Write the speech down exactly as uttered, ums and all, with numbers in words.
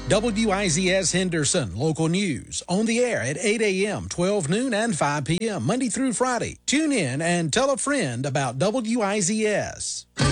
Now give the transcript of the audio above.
W I Z S Henderson Local News on the air at eight a.m., twelve noon, and five p.m. Monday through Friday. Tune in and tell a friend about W I Z S.